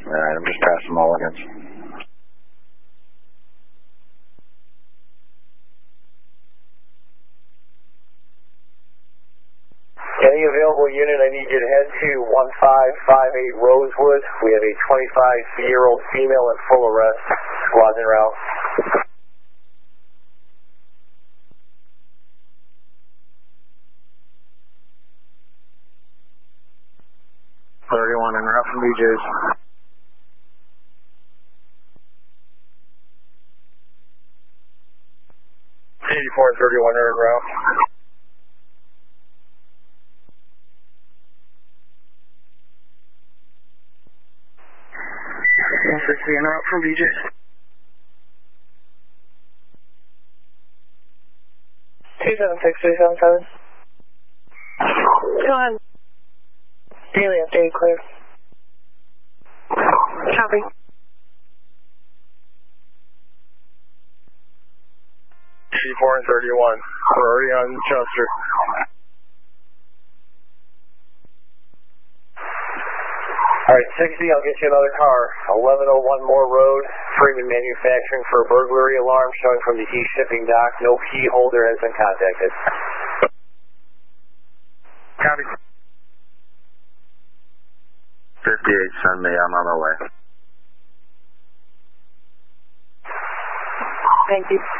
Alright, I'm just past the Mulligans. Any available unit, I need you to head to 1558 Rosewood. We have a 25-year-old female in full arrest. Squad's en route. 31 en route from BJ's. 84 and 31 are en route. En route from BJ's. 276377. Go ahead. Daily update clear. Copy. 84 and 31. We're already on Chester. Alright, 60, I'll get you another car. 1101 Moore Road, Freeman Manufacturing for a burglary alarm showing from the East Shipping Dock. No key holder has been contacted. Copy. 58, send me, I'm on my way. Thank you.